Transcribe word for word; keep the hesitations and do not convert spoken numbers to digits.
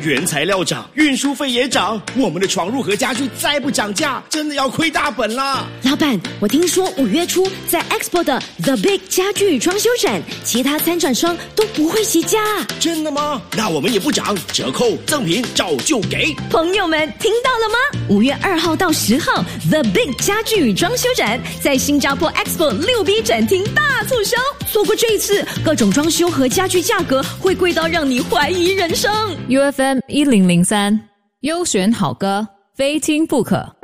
原材料涨，运输费也涨，我们的床褥和家具再不涨价，真的要亏大本啦！ 老板，我听说五月初在 Expo 的 The Big 家具与装修展，其他参展商都不会起价。 真的吗？那我们也不涨，折扣赠品照旧给。 朋友们听到了吗？五月二号到十号 The Big 家具与装修展在新加坡 Expo 六 B 展厅大促销，错过这一次，各种装修和家具价格会贵到让你怀疑人生。 U F M 一零零三，优选好歌，非听不可。